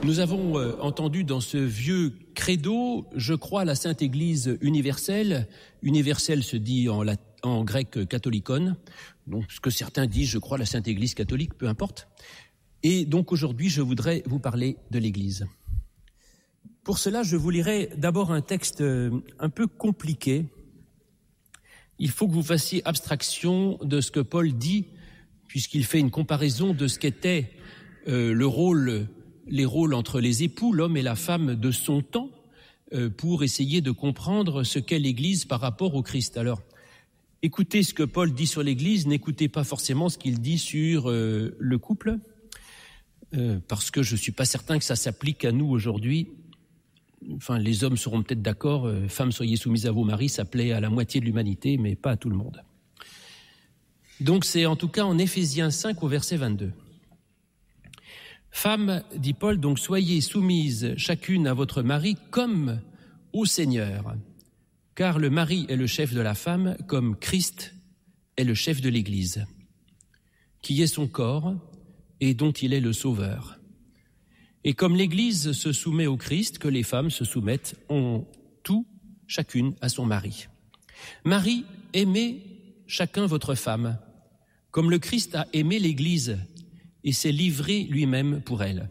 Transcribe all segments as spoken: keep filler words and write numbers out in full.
Nous avons euh, entendu dans ce vieux credo, je crois à la Sainte Église universelle. Universelle se dit en, lat- en grec catholicon, donc ce que certains disent, je crois à la Sainte Église catholique, peu importe. Et donc aujourd'hui, je voudrais vous parler de l'Église. Pour cela, je vous lirai d'abord un texte un peu compliqué. Il faut que vous fassiez abstraction de ce que Paul dit, puisqu'il fait une comparaison de ce qu'était euh, le rôle, les rôles entre les époux, l'homme et la femme de son temps, euh, pour essayer de comprendre ce qu'est l'Église par rapport au Christ. Alors, écoutez ce que Paul dit sur l'Église, n'écoutez pas forcément ce qu'il dit sur euh, le couple, euh, parce que je ne suis pas certain que ça s'applique à nous aujourd'hui. Enfin, les hommes seront peut-être d'accord, euh, « Femmes, soyez soumises à vos maris », ça plaît à la moitié de l'humanité, mais pas à tout le monde. Donc c'est en tout cas en Éphésiens cinq au verset vingt-deux. « Femmes, dit Paul, donc soyez soumises chacune à votre mari comme au Seigneur, car le mari est le chef de la femme, comme Christ est le chef de l'Église, qui est son corps et dont il est le sauveur. Et comme l'Église se soumet au Christ, que les femmes se soumettent en tout, chacune à son mari. Mari, aimez chacun votre femme, comme le Christ a aimé l'Église et s'est livré lui-même pour elle,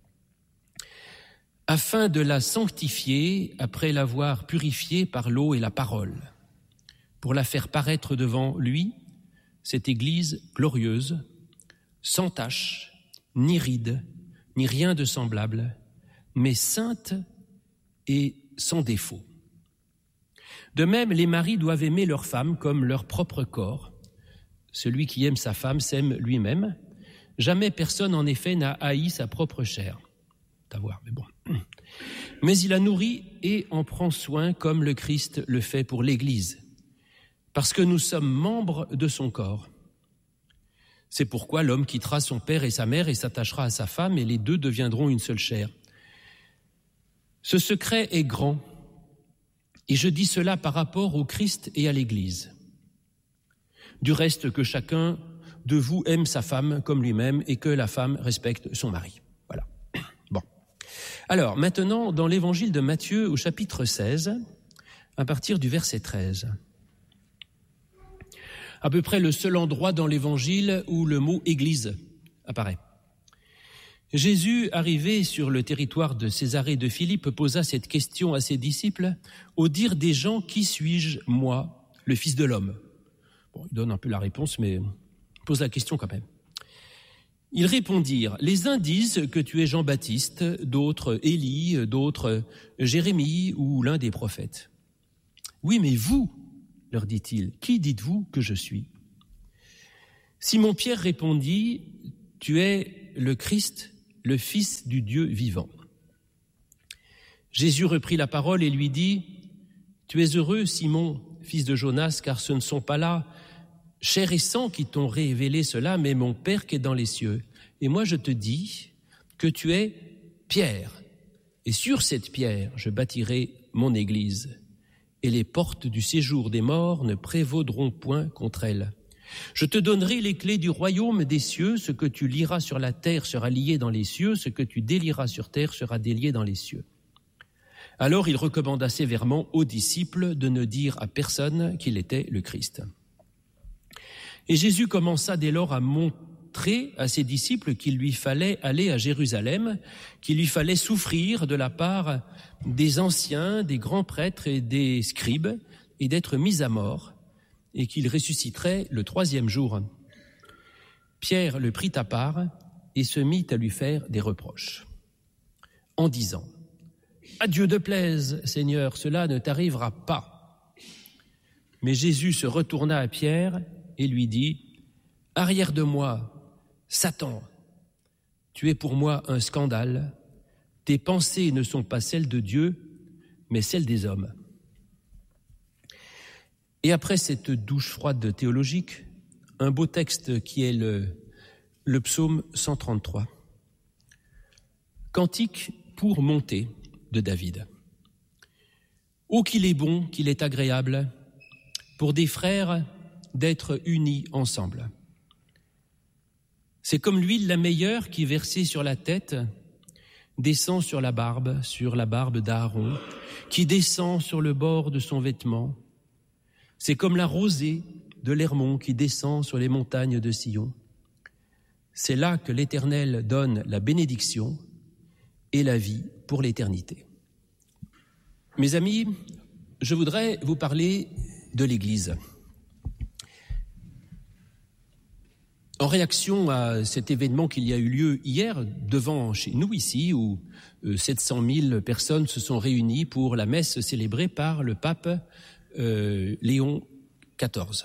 afin de la sanctifier après l'avoir purifiée par l'eau et la parole, pour la faire paraître devant lui, cette Église glorieuse, sans tache, ni ride, ni rien de semblable, mais sainte et sans défaut. De même, les maris doivent aimer leurs femmes comme leur propre corps. Celui qui aime sa femme s'aime lui-même. Jamais personne, en effet, n'a haï sa propre chair. C'est à voir, mais bon. Mais il la nourrit et en prend soin comme le Christ le fait pour l'Église, parce que nous sommes membres de son corps. C'est pourquoi l'homme quittera son père et sa mère et s'attachera à sa femme, et les deux deviendront une seule chair. Ce secret est grand, et je dis cela par rapport au Christ et à l'Église. Du reste, que chacun de vous aime sa femme comme lui-même, et que la femme respecte son mari. Voilà. Bon. Alors, maintenant, dans l'Évangile de Matthieu, au chapitre seize, à partir du verset treize. À peu près le seul endroit dans l'Évangile où le mot « Église » apparaît. Jésus, arrivé sur le territoire de Césarée de Philippe, posa cette question à ses disciples, au dire des gens, « Qui suis-je, moi, le Fils de l'homme ?» Bon, il donne un peu la réponse, mais pose la question quand même. Ils répondirent, « Les uns disent que tu es Jean-Baptiste, d'autres Élie, d'autres Jérémie ou l'un des prophètes. »« Oui, mais vous, leur dit-il, qui dites-vous que je suis ? » Simon-Pierre répondit, « Tu es le Christ, le Fils du Dieu vivant. » Jésus reprit la parole et lui dit, « Tu es heureux, Simon, fils de Jonas, car ce ne sont pas là chair et sang qui t'ont révélé cela, mais mon Père qui est dans les cieux. Et moi je te dis que tu es Pierre, et sur cette pierre je bâtirai mon Église. Et les portes du séjour des morts ne prévaudront point contre elle. Je te donnerai les clés du royaume des cieux, ce que tu lieras sur la terre sera lié dans les cieux, ce que tu délieras sur terre sera délié dans les cieux. » Alors il recommanda sévèrement aux disciples de ne dire à personne qu'il était le Christ. Et Jésus commença dès lors à montrer à ses disciples qu'il lui fallait aller à Jérusalem, qu'il lui fallait souffrir de la part des anciens, des grands prêtres et des scribes, et d'être mis à mort, et qu'il ressusciterait le troisième jour. Pierre le prit à part et se mit à lui faire des reproches, en disant, « À Dieu de plaise, Seigneur, cela ne t'arrivera pas. » Mais Jésus se retourna à Pierre et lui dit, « Arrière de moi, Satan, tu es pour moi un scandale. Tes pensées ne sont pas celles de Dieu, mais celles des hommes. » Et après cette douche froide théologique, un beau texte qui est le, le psaume cent trente-trois. Cantique pour monter de David. « Oh, qu'il est bon, qu'il est agréable, pour des frères d'être unis ensemble. C'est comme l'huile la meilleure qui, versée sur la tête, descend sur la barbe, sur la barbe d'Aaron, qui descend sur le bord de son vêtement. C'est comme la rosée de l'Hermon qui descend sur les montagnes de Sion. C'est là que l'Éternel donne la bénédiction et la vie pour l'éternité. Mes amis, je voudrais vous parler de l'Église. En réaction à cet événement qu'il y a eu lieu hier, devant chez nous ici, où sept cent mille personnes se sont réunies pour la messe célébrée par le pape euh, Léon quatorze.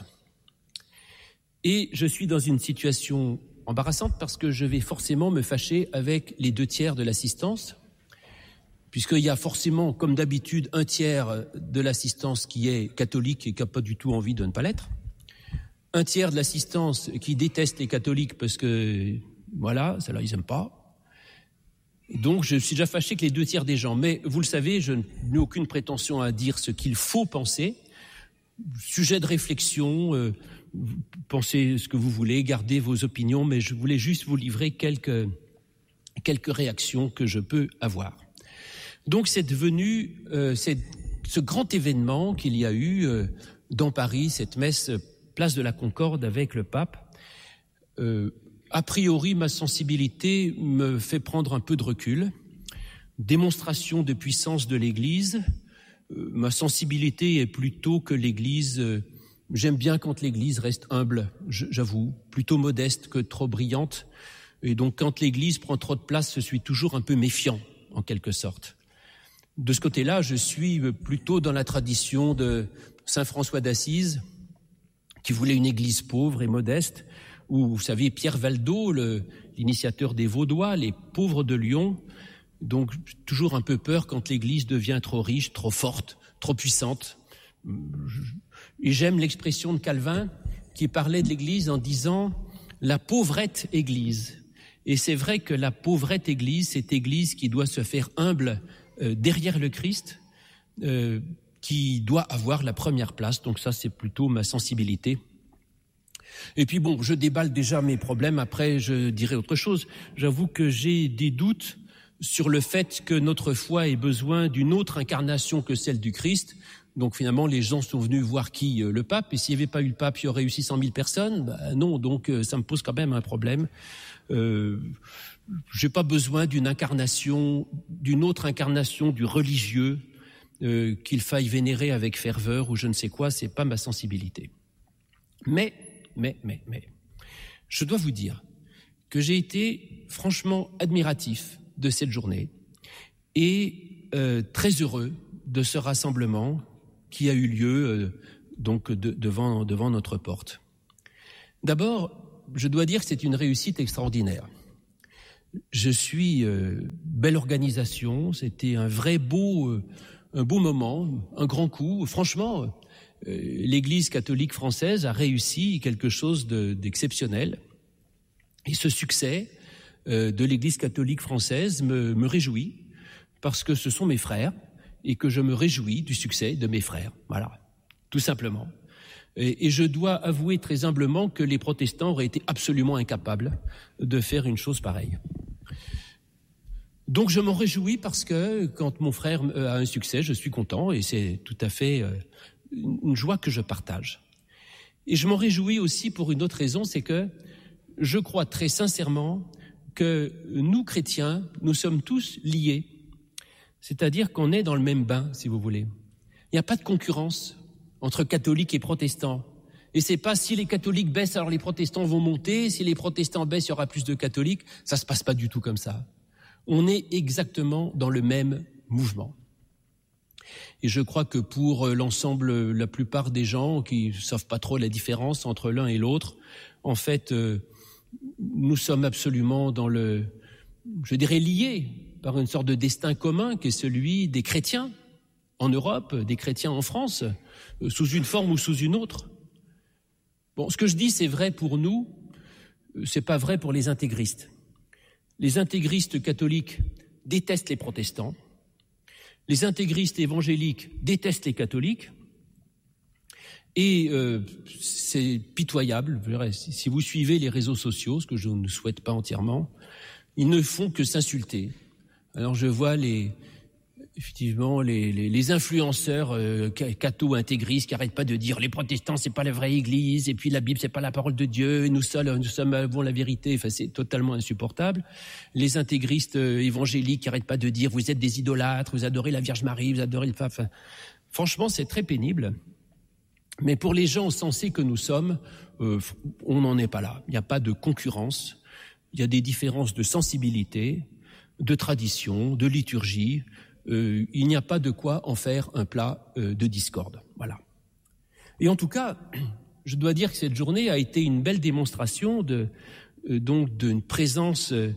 Et je suis dans une situation embarrassante parce que je vais forcément me fâcher avec les deux tiers de l'assistance, puisqu'il y a forcément, comme d'habitude, un tiers de l'assistance qui est catholique et qui n'a pas du tout envie de ne pas l'être, un tiers de l'assistance qui déteste les catholiques parce que, voilà, ceux-là, ils n'aiment pas. Donc, je suis déjà fâché que les deux tiers des gens. Mais, vous le savez, je n'ai aucune prétention à dire ce qu'il faut penser. Sujet de réflexion, euh, pensez ce que vous voulez, gardez vos opinions, mais je voulais juste vous livrer quelques, quelques réactions que je peux avoir. Donc, c'est devenu euh, c'est, ce grand événement qu'il y a eu euh, dans Paris, cette messe place de la Concorde avec le pape. Euh, a priori, ma sensibilité me fait prendre un peu de recul. Démonstration de puissance de l'Église. Euh, ma sensibilité est plutôt que l'Église... Euh, j'aime bien quand l'Église reste humble, j'avoue, plutôt modeste que trop brillante. Et donc, quand l'Église prend trop de place, je suis toujours un peu méfiant, en quelque sorte. De ce côté-là, je suis plutôt dans la tradition de saint François d'Assise, qui voulait une église pauvre et modeste, où, vous savez, Pierre Valdo, le, l'initiateur des Vaudois, les pauvres de Lyon, donc toujours un peu peur quand l'église devient trop riche, trop forte, trop puissante. Et j'aime l'expression de Calvin, qui parlait de l'église en disant « la pauvrette église ». Et c'est vrai que la pauvrette église, cette église qui doit se faire humble euh, derrière le Christ, euh, qui doit avoir la première place. Donc ça, c'est plutôt ma sensibilité. Et puis bon, je déballe déjà mes problèmes, après je dirai autre chose. J'avoue que j'ai des doutes sur le fait que notre foi ait besoin d'une autre incarnation que celle du Christ. Donc finalement, les gens sont venus voir qui ? Le pape. Et s'il n'y avait pas eu le pape, il y aurait eu six cent mille personnes. Ben non, donc ça me pose quand même un problème. Euh, j'ai pas besoin d'une incarnation, d'une autre incarnation du religieux, Euh, qu'il faille vénérer avec ferveur ou je ne sais quoi, c'est pas ma sensibilité. Mais, mais, mais, mais, je dois vous dire que j'ai été franchement admiratif de cette journée et euh, très heureux de ce rassemblement qui a eu lieu euh, donc de, devant, devant notre porte. D'abord, je dois dire que c'est une réussite extraordinaire. Je suis euh, belle organisation, c'était un vrai beau... Euh, un beau moment, un grand coup. Franchement, euh, l'Église catholique française a réussi quelque chose de, d'exceptionnel. Et ce succès euh, de l'Église catholique française me, me réjouit, parce que ce sont mes frères, et que je me réjouis du succès de mes frères. Voilà, tout simplement. Et, et je dois avouer très humblement que les protestants auraient été absolument incapables de faire une chose pareille. Donc je m'en réjouis parce que quand mon frère a un succès, je suis content et c'est tout à fait une joie que je partage. Et je m'en réjouis aussi pour une autre raison, c'est que je crois très sincèrement que nous, chrétiens, nous sommes tous liés. C'est-à-dire qu'on est dans le même bain, si vous voulez. Il n'y a pas de concurrence entre catholiques et protestants. Et c'est pas si les catholiques baissent, alors les protestants vont monter, si les protestants baissent, il y aura plus de catholiques. Ça se passe pas du tout comme ça. On est exactement dans le même mouvement. Et je crois que pour l'ensemble, la plupart des gens qui ne savent pas trop la différence entre l'un et l'autre, en fait, euh, nous sommes absolument dans le, je dirais, liés par une sorte de destin commun qui est celui des chrétiens en Europe, des chrétiens en France, euh, sous une forme ou sous une autre. Bon, ce que je dis, c'est vrai pour nous, c'est pas vrai pour les intégristes. Les intégristes catholiques détestent les protestants, les intégristes évangéliques détestent les catholiques, et euh, c'est pitoyable. Si vous suivez les réseaux sociaux, ce que je ne souhaite pas entièrement, ils ne font que s'insulter. Alors je vois les effectivement les, les, les influenceurs euh, catho-intégristes qui arrêtent pas de dire les protestants c'est pas la vraie Église et puis la Bible c'est pas la parole de Dieu, nous seuls nous sommes avons la vérité. Enfin c'est totalement insupportable. Les intégristes euh, évangéliques qui arrêtent pas de dire vous êtes des idolâtres, vous adorez la Vierge Marie, vous adorez le pape. Enfin, franchement c'est très pénible. Mais pour les gens sensés que nous sommes, euh, on n'en est pas là. Il n'y a pas de concurrence. Il y a des différences de sensibilité, de tradition, de liturgie. Euh, il n'y a pas de quoi en faire un plat euh, de discorde. Voilà. Et en tout cas, je dois dire que cette journée a été une belle démonstration de euh, donc d'une présence euh,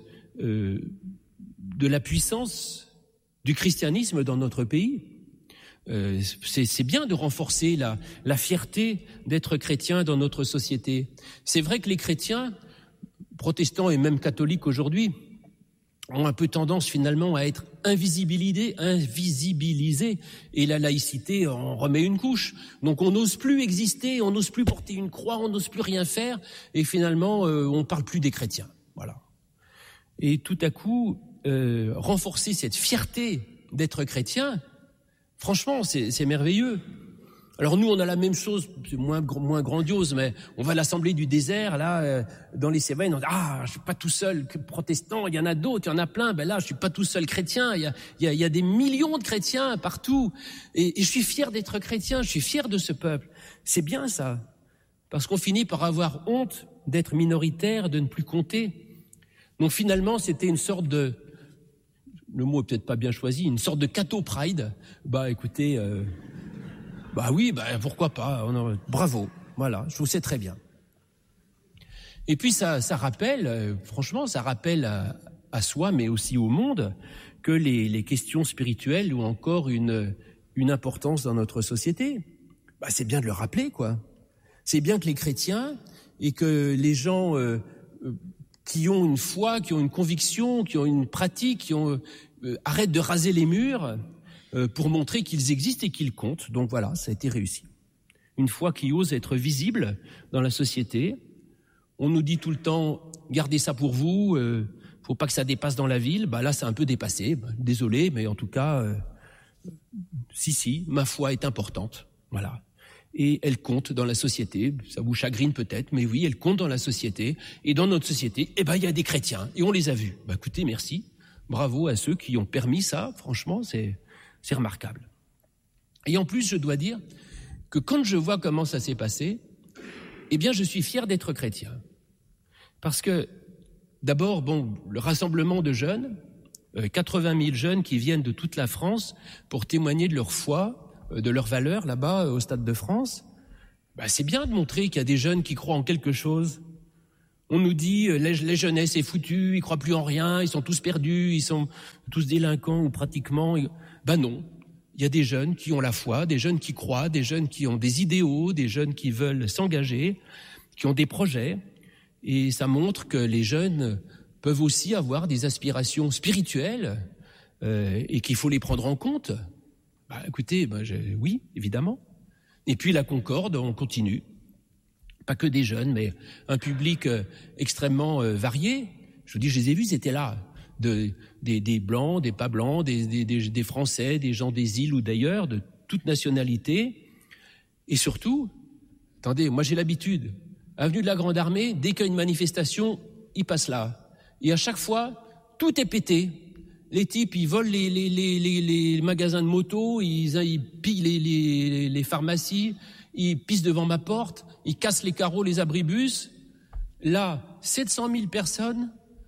de la puissance du christianisme dans notre pays. Euh, c'est, c'est bien de renforcer la, la fierté d'être chrétien dans notre société. C'est vrai que les chrétiens, protestants et même catholiques aujourd'hui, ont un peu tendance finalement à être invisibilisés, invisibilisés, et la laïcité en remet une couche. Donc on n'ose plus exister, on n'ose plus porter une croix, on n'ose plus rien faire, et finalement euh, on parle plus des chrétiens. Voilà. Et tout à coup, euh, renforcer cette fierté d'être chrétien, franchement, c'est, c'est merveilleux. Alors nous, on a la même chose, c'est moins, moins grandiose, mais on va à l'Assemblée du désert, là, euh, dans les Cévennes, on dit « Ah, je suis pas tout seul protestant, il y en a d'autres, il y en a plein, ben là, je suis pas tout seul chrétien, il y a, il y a, il y a des millions de chrétiens partout, et, et je suis fier d'être chrétien, je suis fier de ce peuple. » C'est bien ça, parce qu'on finit par avoir honte d'être minoritaire, de ne plus compter. Donc finalement, c'était une sorte de, le mot est peut-être pas bien choisi, une sorte de catho-pride. Bah écoutez... Euh, Bah oui, bah pourquoi pas, on a, bravo, voilà, je trouve c'est très bien. Et puis ça, ça rappelle, euh, franchement, ça rappelle à, à soi, mais aussi au monde, que les, les questions spirituelles ont encore une, une importance dans notre société. Bah c'est bien de le rappeler, quoi. C'est bien que les chrétiens et que les gens euh, qui ont une foi, qui ont une conviction, qui ont une pratique, qui ont euh, arrêtent de raser les murs pour montrer qu'ils existent et qu'ils comptent. Donc voilà, ça a été réussi. Une foi qui ose être visible dans la société. On nous dit tout le temps, gardez ça pour vous, euh, faut pas que ça dépasse dans la ville. Bah là, c'est un peu dépassé. Désolé, mais en tout cas, euh, si, si, ma foi est importante. Voilà. Et elle compte dans la société. Ça vous chagrine peut-être, mais oui, elle compte dans la société. Et dans notre société, eh ben, il y a des chrétiens. Et on les a vus. Bah écoutez, merci. Bravo à ceux qui ont permis ça. Franchement, c'est... C'est remarquable. Et en plus, je dois dire que quand je vois comment ça s'est passé, eh bien, je suis fier d'être chrétien. Parce que, d'abord, bon, le rassemblement de jeunes, euh, quatre-vingt mille jeunes qui viennent de toute la France pour témoigner de leur foi, euh, de leurs valeurs là-bas, euh, au Stade de France, bah, c'est bien de montrer qu'il y a des jeunes qui croient en quelque chose. On nous dit euh, les, les jeunesses est foutu, ils croient plus en rien, ils sont tous perdus, ils sont tous délinquants ou pratiquement... Ben non, il y a des jeunes qui ont la foi, des jeunes qui croient, des jeunes qui ont des idéaux, des jeunes qui veulent s'engager, qui ont des projets. Et ça montre que les jeunes peuvent aussi avoir des aspirations spirituelles euh, et qu'il faut les prendre en compte. Bah, écoutez, bah, je, oui, évidemment. Et puis la Concorde, on continue. Pas que des jeunes, mais un public euh, extrêmement euh, varié. Je vous dis, je les ai vus, ils étaient là. De, des, des blancs, des pas blancs, des, des, des, des Français, des gens des îles ou d'ailleurs, de toute nationalité. Et surtout, attendez, moi j'ai l'habitude, avenue de la Grande Armée, dès qu'il y a une manifestation, ils passent là. Et à chaque fois, tout est pété. Les types, ils volent les, les, les, les, les magasins de moto, ils, ils pillent les, les, les pharmacies, ils pissent devant ma porte, ils cassent les carreaux, les abribus. Là, sept cent mille personnes,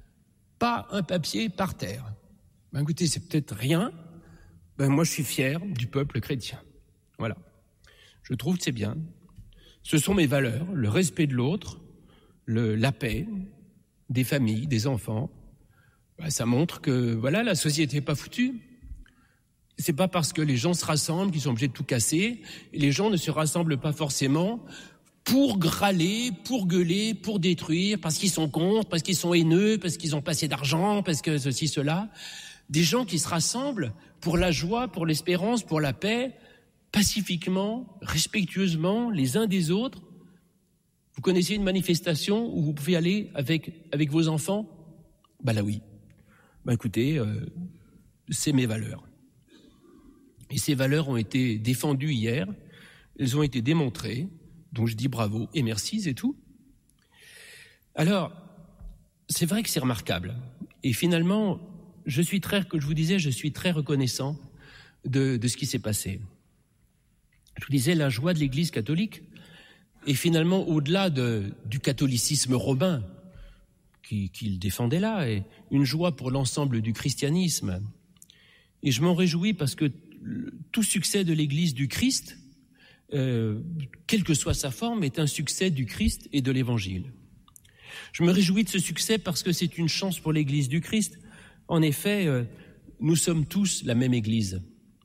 pas un papier par terre. Ben écoutez, c'est peut-être rien. Ben moi, je suis fier du peuple chrétien. Voilà. Je trouve que c'est bien. Ce sont mes valeurs, le respect de l'autre, le, la paix, des familles, des enfants. Ben, ça montre que, voilà, la société n'est pas foutue. C'est pas parce que les gens se rassemblent qu'ils sont obligés de tout casser. Et les gens ne se rassemblent pas forcément pour râler, pour gueuler, pour détruire, parce qu'ils sont contre, parce qu'ils sont haineux, parce qu'ils ont pas assez d'argent, parce que ceci, cela. Des gens qui se rassemblent pour la joie, pour l'espérance, pour la paix, pacifiquement, respectueusement, les uns des autres. Vous connaissez une manifestation où vous pouvez aller avec avec vos enfants? Bah là oui. Bah écoutez, euh, c'est mes valeurs. Et ces valeurs ont été défendues hier, elles ont été démontrées, donc je dis bravo et merci, c'est tout. Alors, c'est vrai que c'est remarquable. Et finalement, je suis très, comme je vous disais, je suis très reconnaissant de, de ce qui s'est passé. Je vous disais, la joie de l'Église catholique est finalement au-delà de, du catholicisme romain qu'il qui défendait là, et une joie pour l'ensemble du christianisme. Et je m'en réjouis parce que tout succès de l'Église du Christ, euh, quelle que soit sa forme, est un succès du Christ et de l'Évangile. Je me réjouis de ce succès parce que c'est une chance pour l'Église du Christ. En effet, euh, nous sommes tous la même Église.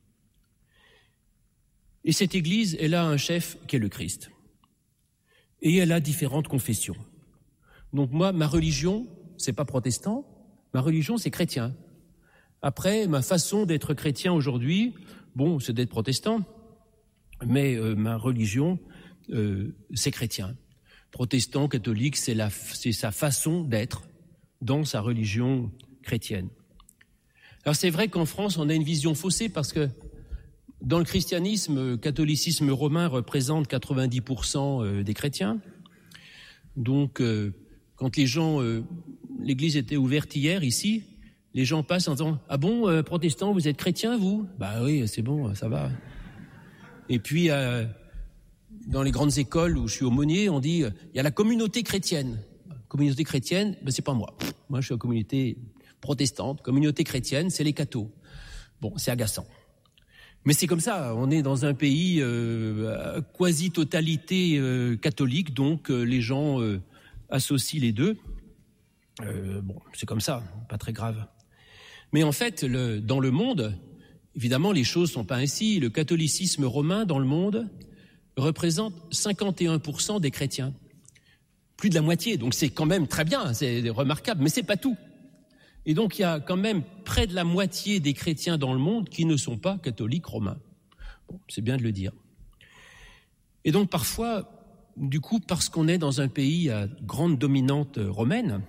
Et cette Église, elle a un chef qui est le Christ. Et elle a différentes confessions. Donc moi, ma religion, c'est pas protestant, ma religion, c'est chrétien. Après, ma façon d'être chrétien aujourd'hui, bon, c'est d'être protestant, mais euh, ma religion, euh, c'est chrétien. Protestant, catholique, c'est, la, c'est sa façon d'être dans sa religion chrétienne. Alors c'est vrai qu'en France, on a une vision faussée parce que dans le christianisme, le catholicisme romain représente quatre-vingt-dix pour cent des chrétiens. Donc, euh, quand les gens, euh, l'église était ouverte hier, ici, les gens passent en disant « Ah bon, euh, protestant, vous êtes chrétien, vous ?» Bah oui, c'est bon, ça va. Et puis, euh, dans les grandes écoles où je suis aumônier, on dit « Il y a la communauté chrétienne. » Communauté chrétienne, ben c'est pas moi. Moi, je suis en communauté protestante. Communauté chrétienne, c'est les cathos. Bon, c'est agaçant. Mais c'est comme ça, on est dans un pays euh, quasi-totalité euh, catholique, donc euh, les gens euh, associent les deux. Euh, bon, c'est comme ça, pas très grave. Mais en fait, le, dans le monde, évidemment, les choses sont pas ainsi. Le catholicisme romain dans le monde représente cinquante et un pour cent des chrétiens. Plus de la moitié, donc c'est quand même très bien, c'est remarquable, mais c'est pas tout. Et donc, il y a quand même près de la moitié des chrétiens dans le monde qui ne sont pas catholiques romains. Bon, c'est bien de le dire. Et donc, parfois, du coup, parce qu'on est dans un pays à grande dominante romaine,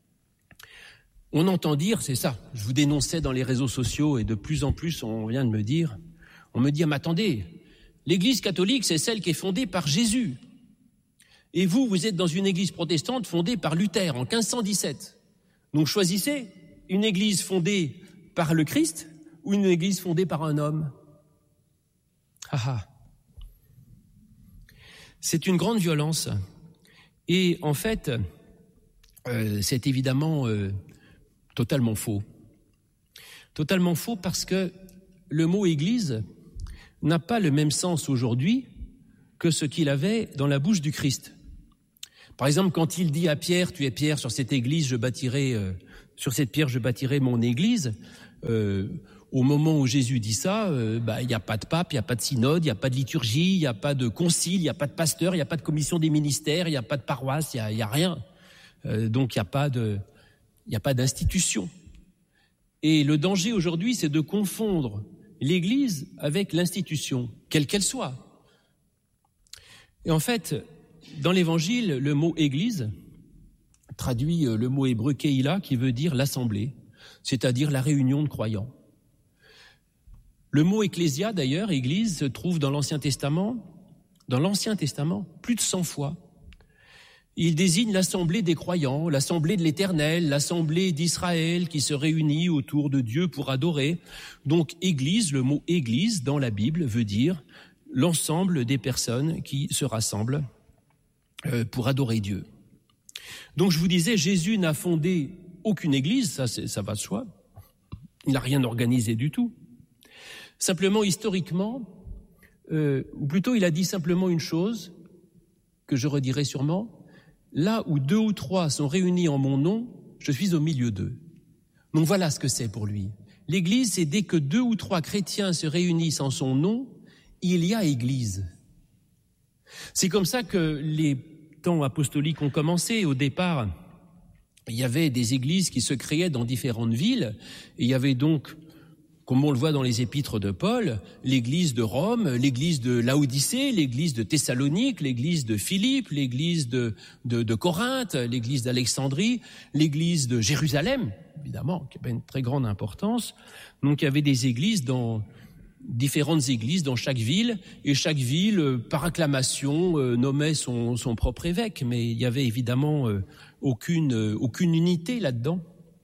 on entend dire, c'est ça, je vous dénonçais dans les réseaux sociaux et de plus en plus, on vient de me dire, on me dit, ah, mais attendez, l'Église catholique, c'est celle qui est fondée par Jésus. Et vous, vous êtes dans une Église protestante fondée par Luther en quinze cent dix-sept. Donc, choisissez une église fondée par le Christ ou une église fondée par un homme. Ah ah. C'est une grande violence. Et en fait, euh, c'est évidemment euh, totalement faux. Totalement faux parce que le mot église n'a pas le même sens aujourd'hui que ce qu'il avait dans la bouche du Christ. Par exemple, quand il dit à Pierre, tu es Pierre, sur cette église, je bâtirai, euh, sur cette pierre, je bâtirai mon église. Euh, au moment où Jésus dit ça, euh, bah, il n'y a pas de pape, il n'y a pas de synode, il n'y a pas de liturgie, il n'y a pas de concile, il n'y a pas de pasteur, il n'y a pas de commission des ministères, il n'y a pas de paroisse, il n'y a, a rien. Euh, donc, il n'y a pas de, il n'y a pas d'institution. Et le danger aujourd'hui, c'est de confondre l'église avec l'institution, quelle qu'elle soit. Et en fait, dans l'Évangile, le mot « église » traduit le mot hébreu « keïla » qui veut dire « l'assemblée », c'est-à-dire la réunion de croyants. Le mot « ecclésia » d'ailleurs, « église », se trouve dans l'Ancien Testament, dans l'Ancien Testament, plus de cent fois. Il désigne l'assemblée des croyants, l'assemblée de l'Éternel, l'assemblée d'Israël qui se réunit autour de Dieu pour adorer. Donc « église », le mot « église » dans la Bible veut dire l'ensemble des personnes qui se rassemblent pour adorer Dieu. Donc je vous disais, Jésus n'a fondé aucune église, ça, c'est, ça va de soi. Il n'a rien organisé du tout. Simplement, historiquement, euh, ou plutôt il a dit simplement une chose, que je redirai sûrement, là où deux ou trois sont réunis en mon nom, je suis au milieu d'eux. Donc voilà ce que c'est pour lui. L'église, c'est dès que deux ou trois chrétiens se réunissent en son nom, il y a église. C'est comme ça que les temps apostoliques ont commencé. Au départ, il y avait des églises qui se créaient dans différentes villes, et il y avait donc comme on le voit dans les épîtres de Paul, l'église de Rome, l'église de Laodicée, l'église de Thessalonique, l'église de Philippe, l'église de, de, de Corinthe, l'église d'Alexandrie, l'église de Jérusalem, évidemment, qui avait une très grande importance. Donc il y avait des églises dans différentes églises dans chaque ville, et chaque ville, par acclamation, euh, nommait son, son propre évêque, mais il y avait évidemment euh, aucune, euh, aucune unité là-dedans.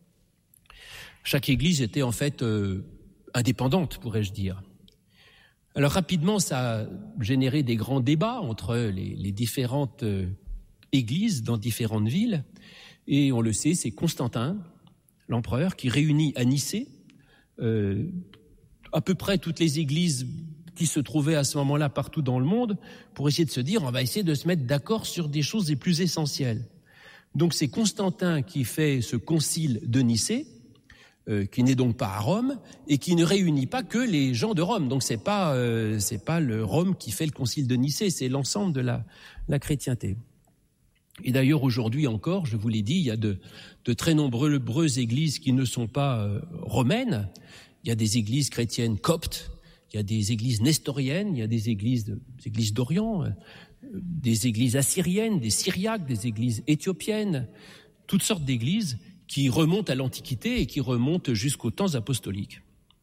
Chaque église était en fait euh, indépendante, pourrais-je dire. Alors rapidement, ça a généré des grands débats entre les, les différentes euh, églises dans différentes villes, et on le sait, c'est Constantin, l'empereur, qui réunit à Nicée euh, à peu près toutes les églises qui se trouvaient à ce moment-là partout dans le monde, pour essayer de se dire, on va essayer de se mettre d'accord sur des choses les plus essentielles. Donc c'est Constantin qui fait ce concile de Nicée, euh, qui n'est donc pas à Rome, et qui ne réunit pas que les gens de Rome. Donc c'est pas, euh, c'est pas le Rome qui fait le concile de Nicée, c'est l'ensemble de la, la chrétienté. Et d'ailleurs aujourd'hui encore, je vous l'ai dit, il y a de, de très nombreuses églises qui ne sont pas euh, romaines. Il y a des églises chrétiennes coptes, il y a des églises nestoriennes, il y a des églises, de, des églises d'Orient, euh, des églises assyriennes, des syriaques, des églises éthiopiennes, toutes sortes d'églises qui remontent à l'Antiquité et qui remontent jusqu'aux temps apostoliques.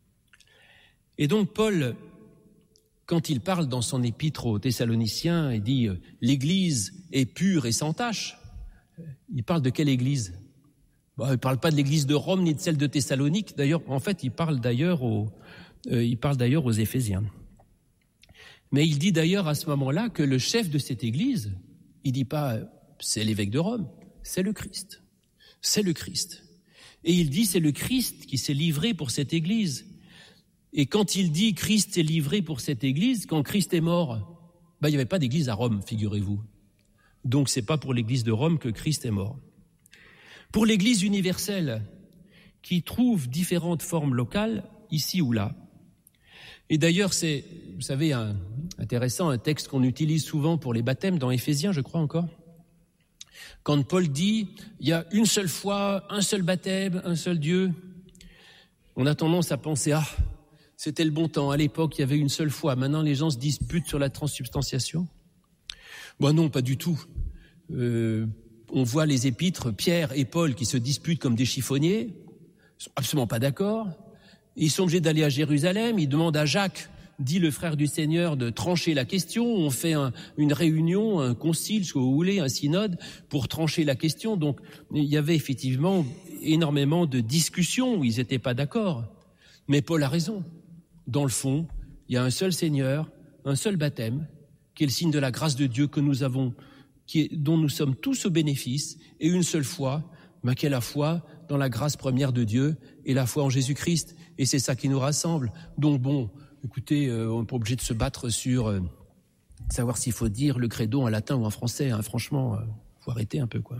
Et donc Paul, quand il parle dans son épître aux Thessaloniciens, il dit « l'Église est pure et sans tache », il parle de quelle Église ? Bon, il ne parle pas de l'église de Rome ni de celle de Thessalonique. D'ailleurs, en fait, il parle d'ailleurs aux, euh, il parle d'ailleurs aux Éphésiens. Mais il dit d'ailleurs à ce moment-là que le chef de cette église, il dit pas c'est l'évêque de Rome, c'est le Christ. C'est le Christ. Et il dit c'est le Christ qui s'est livré pour cette église. Et quand il dit Christ s'est livré pour cette église, quand Christ est mort, ben, il n'y avait pas d'église à Rome, figurez-vous. Donc c'est pas pour l'église de Rome que Christ est mort. Pour l'Église universelle, qui trouve différentes formes locales, ici ou là. Et d'ailleurs, c'est, vous savez, un, intéressant, un texte qu'on utilise souvent pour les baptêmes, dans Éphésiens, je crois encore. Quand Paul dit, il y a une seule foi, un seul baptême, un seul Dieu, on a tendance à penser, ah, c'était le bon temps, à l'époque, il y avait une seule foi, maintenant les gens se disputent sur la transsubstantiation. Bon, non, pas du tout. Euh, On voit les épîtres, Pierre et Paul, qui se disputent comme des chiffonniers, ils sont absolument pas d'accord. Ils sont obligés d'aller à Jérusalem, ils demandent à Jacques, dit le frère du Seigneur, de trancher la question. On fait un, une réunion, un concile, ce que vous voulez, un synode, pour trancher la question. Donc, il y avait effectivement énormément de discussions où ils n'étaient pas d'accord. Mais Paul a raison. Dans le fond, il y a un seul Seigneur, un seul baptême, qui est le signe de la grâce de Dieu que nous avons, qui est, dont nous sommes tous au bénéfice, et une seule foi, ben, qui est la foi dans la grâce première de Dieu et la foi en Jésus-Christ. Et c'est ça qui nous rassemble. Donc bon, écoutez, euh, on n'est pas obligé de se battre sur euh, savoir s'il faut dire le credo en latin ou en français. Hein. Franchement, il euh, faut arrêter un peu, quoi.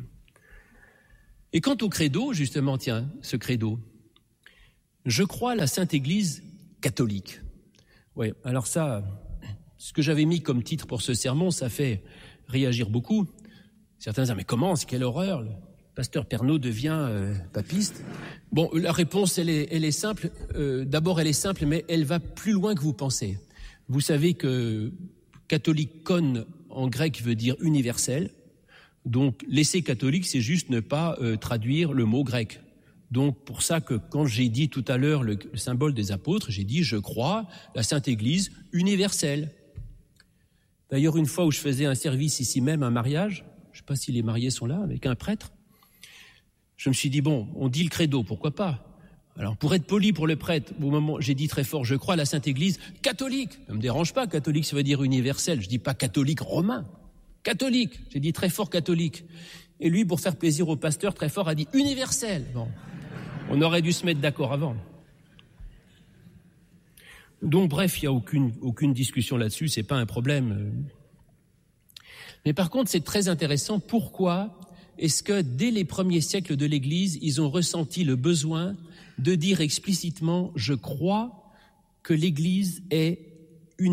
Et quant au credo, justement, tiens, ce credo, je crois à la Sainte Église catholique. Oui, alors ça, ce que j'avais mis comme titre pour ce sermon, ça fait réagir beaucoup. Certains disent, mais comment, c'est quelle horreur, le pasteur Pernaut devient euh, papiste. Bon, la réponse, elle est, elle est simple. Euh, d'abord, elle est simple, mais elle va plus loin que vous pensez. Vous savez que catholicon en grec veut dire universel. Donc, l'essai catholique, c'est juste ne pas euh, traduire le mot grec. Donc, pour ça que quand j'ai dit tout à l'heure le, le symbole des apôtres, j'ai dit, je crois la Sainte Église universelle. D'ailleurs, une fois où je faisais un service ici même, un mariage, je ne sais pas si les mariés sont là, avec un prêtre, je me suis dit, bon, on dit le credo, pourquoi pas? Alors, pour être poli pour le prêtre, au moment j'ai dit très fort, je crois à la Sainte Église catholique. Ça ne me dérange pas, catholique, ça veut dire universel. Je dis pas catholique romain. Catholique. J'ai dit très fort catholique. Et lui, pour faire plaisir au pasteur, très fort, a dit universel. Bon. On aurait dû se mettre d'accord avant. Donc, bref, il n'y a aucune, aucune discussion là-dessus, c'est pas un problème. Mais par contre, c'est très intéressant. Pourquoi est-ce que, dès les premiers siècles de l'Église, ils ont ressenti le besoin de dire explicitement « Je crois que l'Église est universelle ».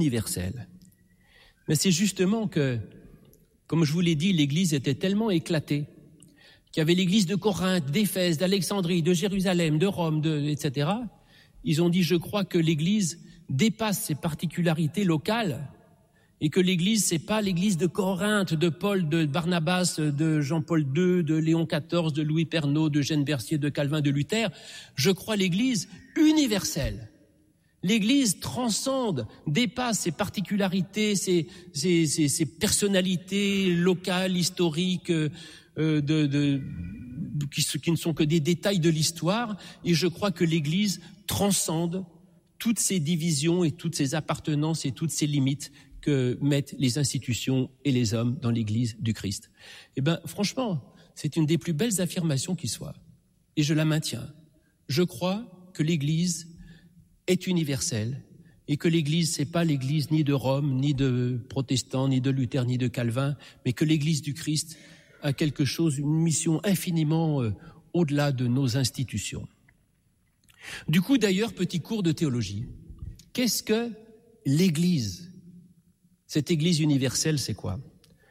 Mais c'est justement que, comme je vous l'ai dit, l'Église était tellement éclatée qu'il y avait l'Église de Corinthe, d'Éphèse, d'Alexandrie, de Jérusalem, de Rome, de, et cetera. Ils ont dit, je crois que l'Église dépasse ses particularités locales et que l'Église, c'est pas l'Église de Corinthe, de Paul, de Barnabas, de Jean-Paul deux, de Léon quatorze, de Louis Pernaut, de Eugène Bercier, de Calvin, de Luther. Je crois l'Église universelle. L'Église transcende, dépasse ses particularités, ses, ses, ses, ses personnalités locales, historiques, euh, de, de, qui, qui ne sont que des détails de l'histoire. Et je crois que l'Église transcende toutes ces divisions et toutes ces appartenances et toutes ces limites que mettent les institutions et les hommes dans l'Église du Christ. Eh ben, franchement, c'est une des plus belles affirmations qui soit. Et je la maintiens. Je crois que l'Église est universelle et que l'Église, c'est pas l'Église ni de Rome, ni de protestants, ni de Luther, ni de Calvin, mais que l'Église du Christ a quelque chose, une mission infiniment euh, au-delà de nos institutions. Du coup, d'ailleurs, petit cours de théologie. Qu'est-ce que l'Église ? Cette Église universelle, c'est quoi ?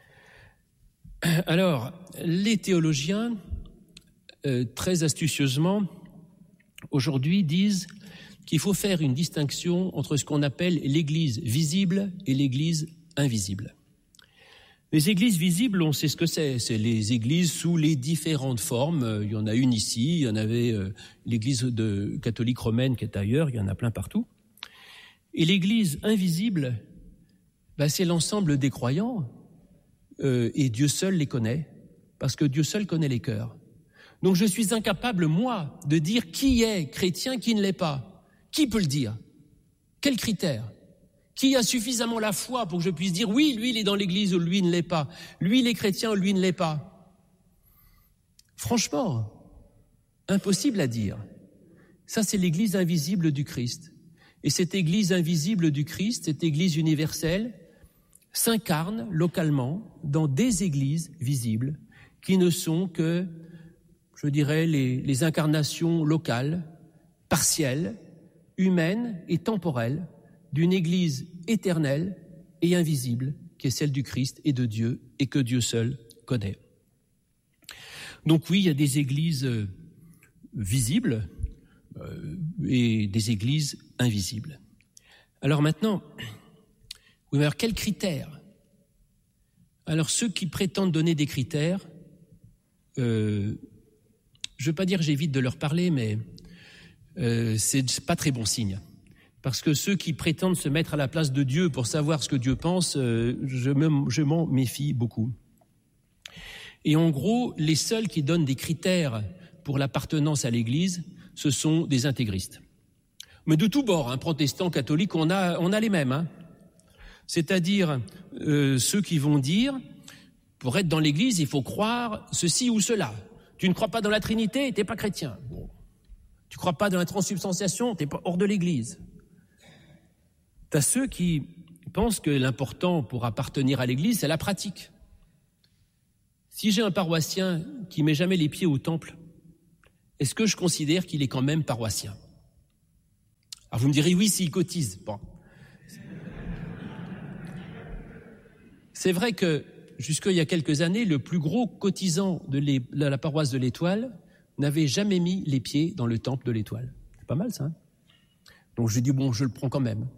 Alors, les théologiens, euh, très astucieusement, aujourd'hui disent qu'il faut faire une distinction entre ce qu'on appelle l'Église visible et l'Église invisible. Les églises visibles, on sait ce que c'est. C'est les églises sous les différentes formes. Il y en a une ici, il y en avait euh, l'église de catholique romaine qui est ailleurs, il y en a plein partout. Et l'église invisible, ben, c'est l'ensemble des croyants, euh, et Dieu seul les connaît, parce que Dieu seul connaît les cœurs. Donc je suis incapable, moi, de dire qui est chrétien, qui ne l'est pas. Qui peut le dire ? Quels critères ? Qui a suffisamment la foi pour que je puisse dire oui, lui il est dans l'église ou lui il ne l'est pas. Lui il est chrétien ou lui ne l'est pas. Franchement, impossible à dire. Ça c'est l'église invisible du Christ. Et cette église invisible du Christ, cette église universelle, s'incarne localement dans des églises visibles qui ne sont que, je dirais, les, les incarnations locales, partielles, humaines et temporelles d'une église éternelle et invisible qui est celle du Christ et de Dieu et que Dieu seul connaît. Donc oui, il y a des églises euh, visibles euh, et des églises invisibles. Alors maintenant, oui, mais alors quels critères ? Alors ceux qui prétendent donner des critères, euh, je ne veux pas dire que j'évite de leur parler, mais euh, c'est pas très bon signe. Parce que ceux qui prétendent se mettre à la place de Dieu pour savoir ce que Dieu pense, euh, je, me, je m'en méfie beaucoup. Et en gros, les seuls qui donnent des critères pour l'appartenance à l'Église, ce sont des intégristes. Mais de tous bords, hein, protestants, catholiques, on a, on a les mêmes. Hein. C'est-à-dire euh, ceux qui vont dire, pour être dans l'Église, il faut croire ceci ou cela. Tu ne crois pas dans la Trinité, t'es pas chrétien. Bon. Tu ne crois pas dans la transsubstantiation, t'es pas hors de l'Église. T'as ceux qui pensent que l'important pour appartenir à l'Église, c'est la pratique. Si j'ai un paroissien qui met jamais les pieds au temple, est-ce que je considère qu'il est quand même paroissien ? Alors vous me direz oui s'il cotise. Bon. C'est vrai que jusqu'il y a quelques années, le plus gros cotisant de, de la paroisse de l'Étoile n'avait jamais mis les pieds dans le temple de l'Étoile. C'est pas mal ça. Hein ? Donc je dis bon, je le prends quand même.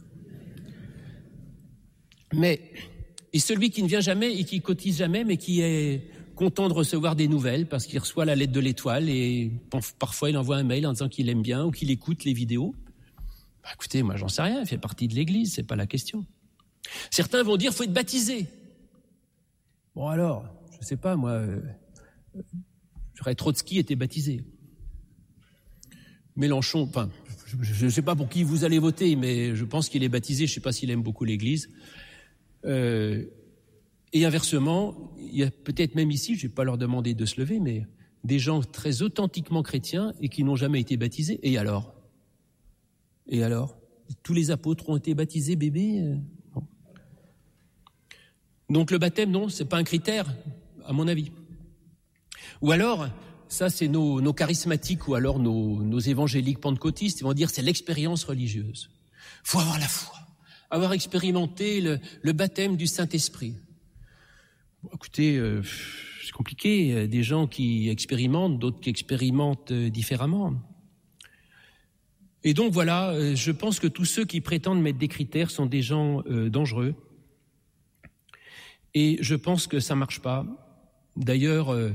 Mais, et celui qui ne vient jamais et qui cotise jamais, mais qui est content de recevoir des nouvelles parce qu'il reçoit la lettre de l'Étoile et parfois il envoie un mail en disant qu'il aime bien ou qu'il écoute les vidéos. Bah, écoutez, moi j'en sais rien, il fait partie de l'Église, c'est pas la question. Certains vont dire, faut être baptisé. Bon alors, je sais pas, moi, euh, j'aurais Trotsky était baptisé. Mélenchon, enfin, je ne sais pas pour qui vous allez voter, mais je pense qu'il est baptisé, je ne sais pas s'il aime beaucoup l'Église. Euh, et inversement, il y a peut-être même ici, je ne vais pas leur demander de se lever, mais des gens très authentiquement chrétiens et qui n'ont jamais été baptisés. Et alors ? Et alors ? Tous les apôtres ont été baptisés, bébé ? Non. Donc le baptême, non, c'est pas un critère, à mon avis. Ou alors, ça c'est nos, nos charismatiques ou alors nos, nos évangéliques pentecôtistes, ils vont dire c'est l'expérience religieuse. Il faut avoir la foi, avoir expérimenté le, le baptême du Saint-Esprit. Bon, écoutez, euh, c'est compliqué, des gens qui expérimentent, d'autres qui expérimentent euh, différemment. Et donc voilà, je pense que tous ceux qui prétendent mettre des critères sont des gens euh, dangereux. Et je pense que ça marche pas. D'ailleurs, euh,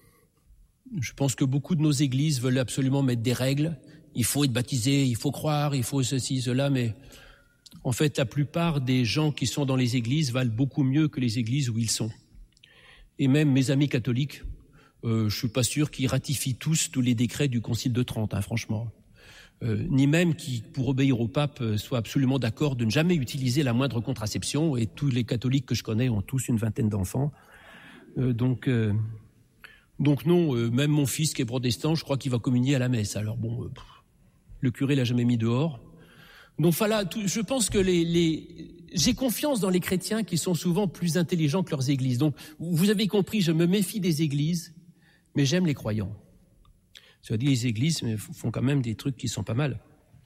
je pense que beaucoup de nos églises veulent absolument mettre des règles. Il faut être baptisé, il faut croire, il faut ceci, cela, mais en fait, la plupart des gens qui sont dans les églises valent beaucoup mieux que les églises où ils sont. Et même mes amis catholiques, euh, je suis pas sûr qu'ils ratifient tous tous les décrets du Concile de Trente, hein, franchement. Euh, ni même qui, pour obéir au pape, euh, soient absolument d'accord de ne jamais utiliser la moindre contraception. Et tous les catholiques que je connais ont tous une vingtaine d'enfants. Euh, donc, euh, donc non, euh, même mon fils qui est protestant, je crois qu'il va communier à la messe. Alors bon, euh, pff, le curé l'a jamais mis dehors. Donc voilà, tout, je pense que les, les, j'ai confiance dans les chrétiens qui sont souvent plus intelligents que leurs églises. Donc vous avez compris, je me méfie des églises, mais j'aime les croyants. Ça dit, les églises font quand même des trucs qui sont pas mal.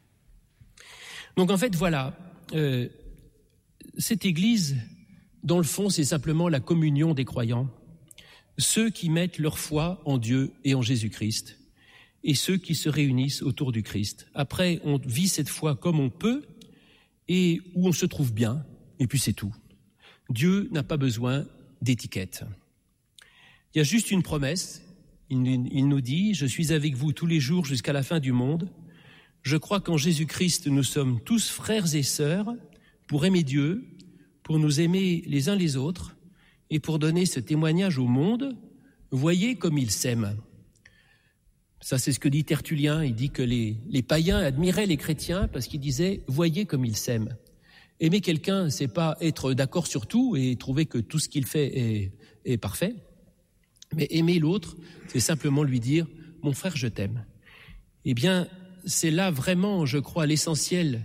Donc en fait, voilà, euh, cette église, dans le fond, c'est simplement la communion des croyants, ceux qui mettent leur foi en Dieu et en Jésus-Christ, et ceux qui se réunissent autour du Christ. Après, on vit cette foi comme on peut, et où on se trouve bien, et puis c'est tout. Dieu n'a pas besoin d'étiquette. Il y a juste une promesse. Il nous dit « Je suis avec vous tous les jours jusqu'à la fin du monde. Je crois qu'en Jésus-Christ, nous sommes tous frères et sœurs pour aimer Dieu, pour nous aimer les uns les autres et pour donner ce témoignage au monde. Voyez comme ils s'aiment. » Ça, c'est ce que dit Tertullien. Il dit que les, les païens admiraient les chrétiens parce qu'ils disaient « Voyez comme ils s'aiment ». Aimer quelqu'un, c'est pas être d'accord sur tout et trouver que tout ce qu'il fait est, est parfait. Mais aimer l'autre, c'est simplement lui dire « Mon frère, je t'aime ». Eh bien, c'est là vraiment, je crois, l'essentiel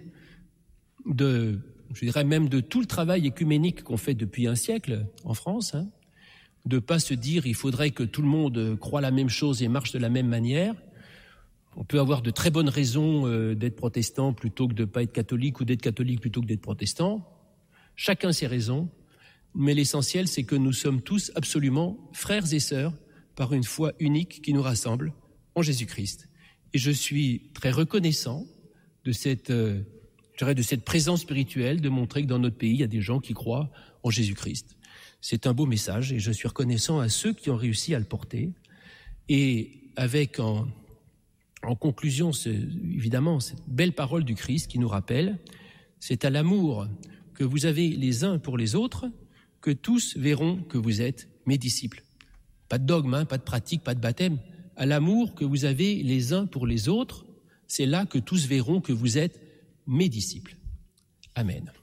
de, je dirais même de tout le travail écuménique qu'on fait depuis un siècle en France, hein, de pas se dire il faudrait que tout le monde croie la même chose et marche de la même manière. On peut avoir de très bonnes raisons euh, d'être protestant plutôt que de pas être catholique ou d'être catholique plutôt que d'être protestant. Chacun ses raisons. Mais l'essentiel, c'est que nous sommes tous absolument frères et sœurs par une foi unique qui nous rassemble en Jésus-Christ. Et je suis très reconnaissant de cette, euh, je dirais de cette présence spirituelle, de montrer que dans notre pays, il y a des gens qui croient en Jésus-Christ. C'est un beau message et je suis reconnaissant à ceux qui ont réussi à le porter. Et avec en, en conclusion, ce, évidemment, cette belle parole du Christ qui nous rappelle, c'est à l'amour que vous avez les uns pour les autres que tous verront que vous êtes mes disciples. Pas de dogme, hein, pas de pratique, pas de baptême. À l'amour que vous avez les uns pour les autres, c'est là que tous verront que vous êtes mes disciples. Amen.